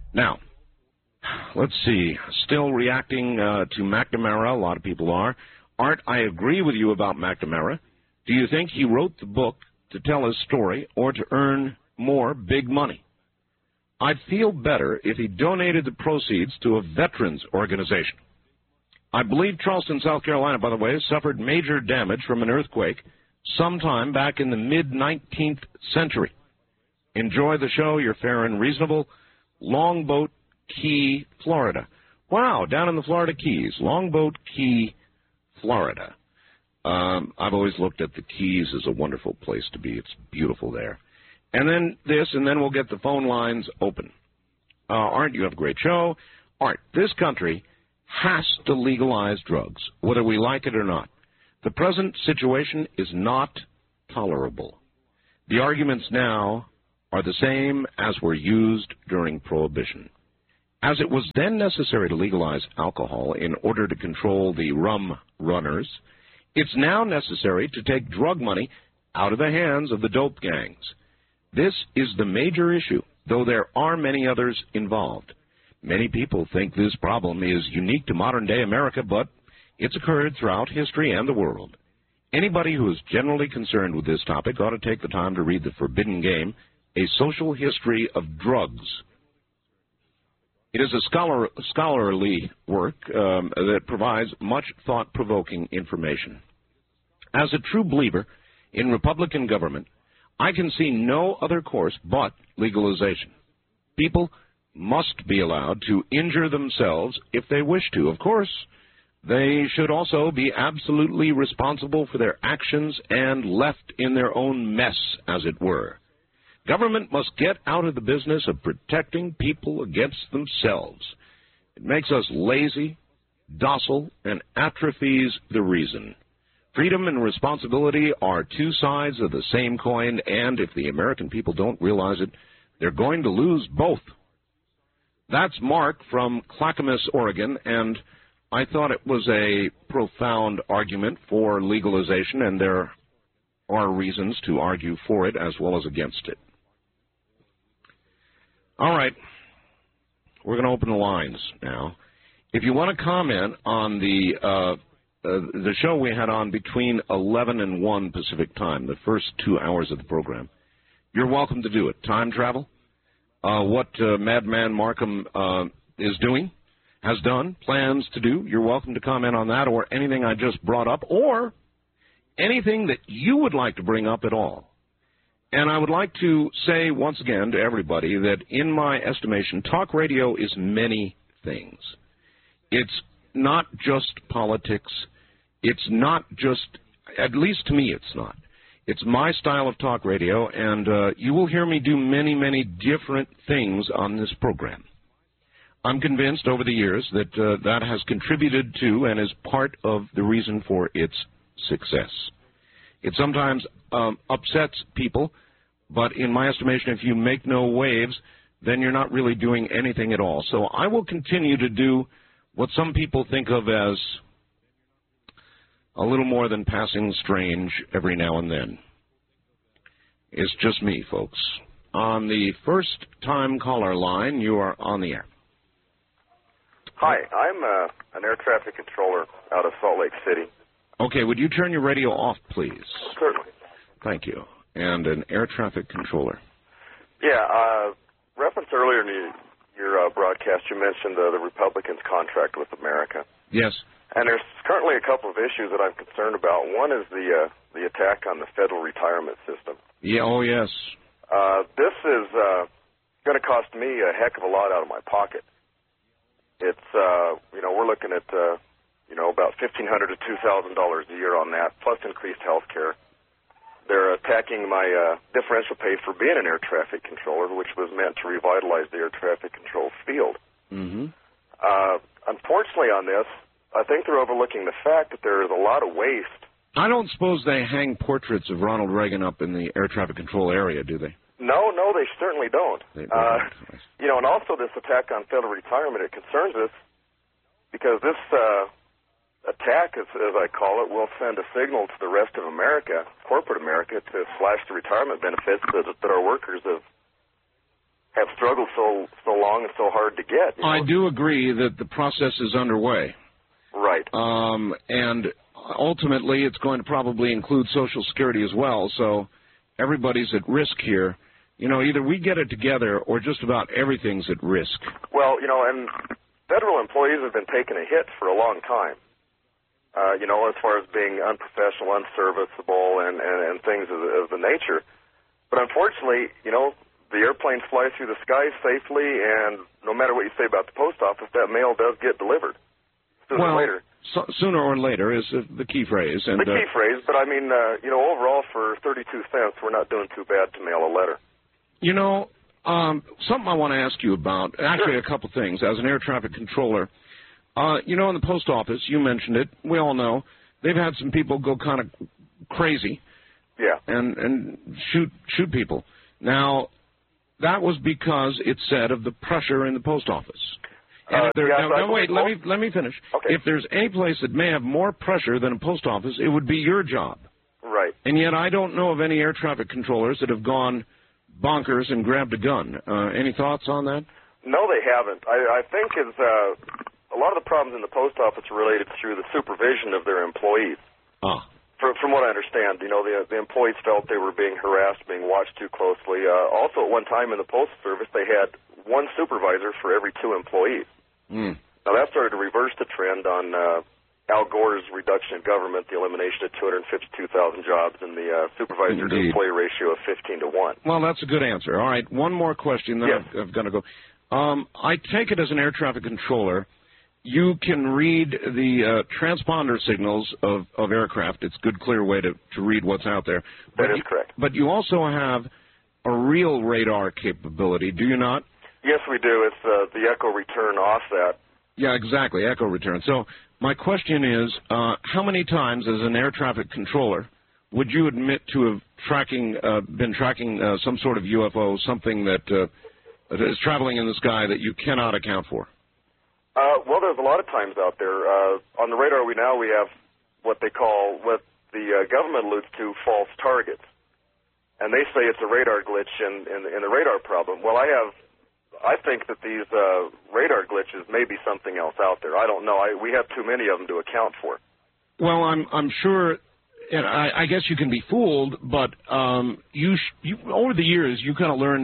Now, let's see. Still reacting to McNamara. A lot of people are. Art, I agree with you about McNamara. Do you think he wrote the book to tell his story or to earn more big money? I'd feel better if he donated the proceeds to a veterans organization. I believe Charleston, South Carolina, by the way, suffered major damage from an earthquake sometime back in the mid-19th century. Enjoy the show. You're fair and reasonable. Longboat Key, Florida. Wow, down in the Florida Keys. Longboat Key, Florida. I've always looked at the Keys as a wonderful place to be. It's beautiful there. And then this, and then we'll get the phone lines open. Art, you have a great show. Art, this country has to legalize drugs, whether we like it or not. The present situation is not tolerable. The arguments now are the same as were used during Prohibition. As it was then necessary to legalize alcohol in order to control the rum runners, it's now necessary to take drug money out of the hands of the dope gangs. This is the major issue, though there are many others involved. Many people think this problem is unique to modern-day America, but it's occurred throughout history and the world. Anybody who is generally concerned with this topic ought to take the time to read The Forbidden Game, A Social History of Drugs. It is a scholarly work that provides much thought-provoking information. As a true believer in Republican government, I can see no other course but legalization. People must be allowed to injure themselves if they wish to. Of course, they should also be absolutely responsible for their actions and left in their own mess, as it were. Government must get out of the business of protecting people against themselves. It makes us lazy, docile, and atrophies the reason. Freedom and responsibility are two sides of the same coin, and if the American people don't realize it, they're going to lose both. That's Mark from Clackamas, Oregon, and I thought it was a profound argument for legalization, and there are reasons to argue for it as well as against it. All right, we're going to open the lines now. If you want to comment on the show we had on between 11 and 1 Pacific time, the first 2 hours of the program, you're welcome to do it. Time travel, what Madman Markham is doing, has done, plans to do, you're welcome to comment on that or anything I just brought up or anything that you would like to bring up at all. And I would like to say once again to everybody that in my estimation, talk radio is many things. It's not just politics. It's not just, at least to me it's not. It's my style of talk radio, and you will hear me do many, many different things on this program. I'm convinced over the years that that has contributed to and is part of the reason for its success. It sometimes upsets people, but in my estimation, if you make no waves, then you're not really doing anything at all. So I will continue to do what some people think of as a little more than passing strange every now and then. It's just me, folks. On the first-time caller line, you are on the air. Hi, I'm an air traffic controller out of Salt Lake City. Okay, would you turn your radio off, please? Certainly. Thank you. And an air traffic controller. Yeah, reference earlier in your broadcast, you mentioned the Republicans' contract with America. Yes. And there's currently a couple of issues that I'm concerned about. One is the attack on the federal retirement system. Yeah. Oh, yes. This is going to cost me a heck of a lot out of my pocket. It's, we're looking at, about $1,500 to $2,000 a year on that, plus increased health care. They're attacking my differential pay for being an air traffic controller, which was meant to revitalize the air traffic control field. Mm-hmm. Unfortunately on this, I think they're overlooking the fact that there is a lot of waste. I don't suppose they hang portraits of Ronald Reagan up in the air traffic control area, do they? No, they certainly don't. They don't. And also this attack on federal retirement, it concerns us because this attack, as I call it, will send a signal to the rest of America, corporate America, to slash the retirement benefits that our workers have have struggled so long and so hard to get. You know? I do agree that the process is underway. Right. And ultimately, it's going to probably include Social Security as well. So everybody's at risk here. You know, either we get it together or just about everything's at risk. Well, you know, and federal employees have been taking a hit for a long time. You know, as far as being unprofessional, unserviceable, and things of the nature. But unfortunately, you know, the airplanes fly through the skies safely, and no matter what you say about the post office, that mail does get delivered sooner or later. Sooner or later is the key phrase. And, the key phrase, but I mean, you know, overall for 32 cents, we're not doing too bad to mail a letter. You know, something I want to ask you about, actually a couple things. As an air traffic controller, you know, in the post office, you mentioned it, we all know, they've had some people go kind of crazy. Yeah. And shoot people. Now, that was because it said of the pressure in the post office. And wait, let me finish. Okay. If there's any place that may have more pressure than a post office, it would be your job. Right. And yet I don't know of any air traffic controllers that have gone bonkers and grabbed a gun. Any thoughts on that? No, they haven't. I think a lot of the problems in the post office are related through the supervision of their employees. From what I understand, you know, the employees felt they were being harassed, being watched too closely. Also, at one time in the Postal Service, they had one supervisor for every 2 employees. Now, that started to reverse the trend on Al Gore's reduction in government, the elimination of 252,000 jobs, and the supervisor-to-employee ratio of 15 to 1. Well, that's a good answer. All right, one more question, then yes. I've got to go. I take it as an air traffic controller, you can read the transponder signals of aircraft. It's a good, clear way to read what's out there. That is correct. But you also have a real radar capability, do you not? Yes, we do. It's the echo return offset. Yeah, exactly, echo return. So my question is, how many times as an air traffic controller would you admit to have been tracking some sort of UFO, something that is traveling in the sky that you cannot account for? Well, there's a lot of times out there. On the radar we have what the government alludes to false targets. And they say it's a radar glitch in the radar problem. Well, I think that these radar glitches may be something else out there. I don't know. We have too many of them to account for. Well, I'm sure, and I guess you can be fooled, but you over the years you kind of learn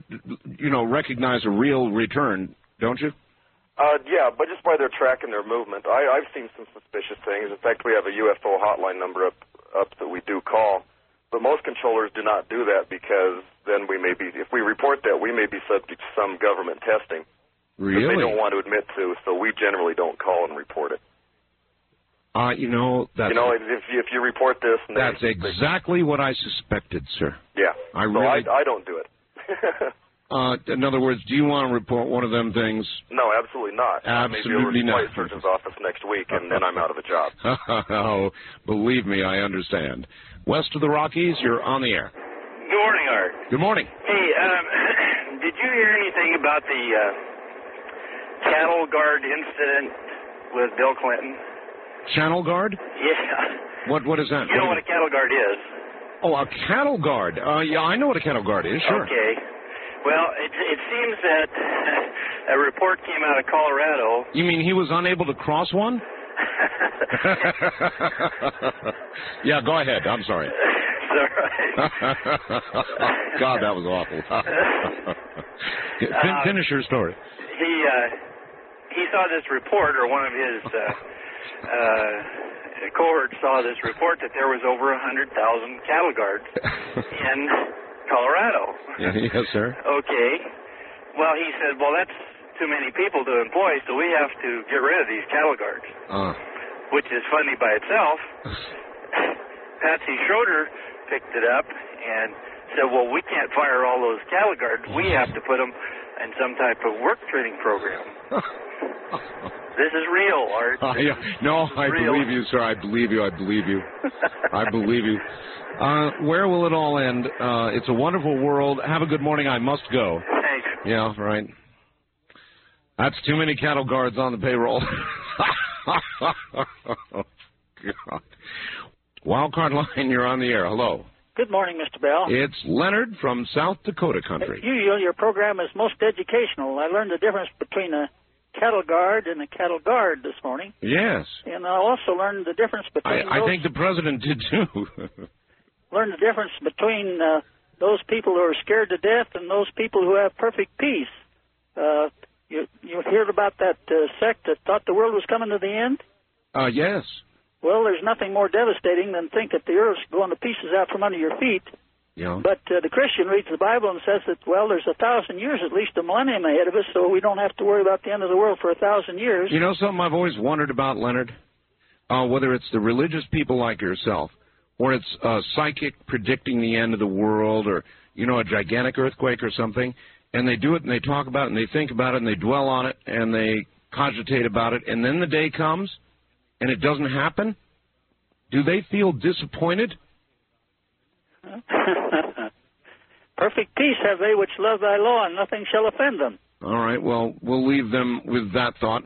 to recognize a real return, don't you? Yeah, but just by their tracking their movement. I've seen some suspicious things. In fact, we have a UFO hotline number up that we do call. But most controllers do not do that because then if we report that, we may be subject to some government testing. Really? That they don't want to admit to, so we generally don't call and report it. If you report this... That's exactly what I suspected, sir. Yeah. I don't do it. In other words, do you want to report one of them things? No, absolutely not. Absolutely not. Maybe I'll surgeon's office next week, and then I'm out of a job. Oh, believe me, I understand. West of the Rockies, you're on the air. Good morning, Art. Good morning. Hey, did you hear anything about the cattle guard incident with Bill Clinton? Channel guard? Yeah. What is that? You know what a cattle guard is? Oh, a cattle guard. Yeah, I know what a cattle guard is, sure. Okay. Well, it seems that a report came out of Colorado. You mean he was unable to cross one? Yeah, go ahead. I'm sorry. It's all right. God, that was awful. Finish your story. He saw this report, or one of his cohorts saw this report that there was over 100,000 cattle guards in Colorado. Yes, sir. Okay. Well, he said, well, that's too many people to employ, so we have to get rid of these cattle guards, which is funny by itself. Patsy Schroeder picked it up and said, well, we can't fire all those cattle guards. We have to put them in some type of work training program. This is real, Art. No, I believe you, sir. I believe you. I believe you. I believe you. Where will it all end? It's a wonderful world. Have a good morning. I must go. Thanks. Yeah, right. That's too many cattle guards on the payroll. Oh, God. Wildcard line, you're on the air. Hello. Good morning, Mr. Bell. It's Leonard from South Dakota country. Your program is most educational. I learned the difference between a cattle guard and a cattle guard this morning. Yes. And I also learned the difference between I think the president did, too. Learned the difference between those people who are scared to death and those people who have perfect peace. You heard about that sect that thought the world was coming to the end? Yes. Well, there's nothing more devastating than think that the earth's going to pieces out from under your feet. Yeah. But the Christian reads the Bible and says that, well, there's 1,000 years, at least a millennium ahead of us, so we don't have to worry about the end of the world for 1,000 years. You know something I've always wondered about, Leonard? Whether it's the religious people like yourself, or it's a psychic predicting the end of the world, or, you know, a gigantic earthquake or something, and they do it and they talk about it and they think about it and they dwell on it and they cogitate about it, and then the day comes and it doesn't happen, do they feel disappointed? Perfect peace have they which love thy law, and nothing shall offend them. All right, well, we'll leave them with that thought.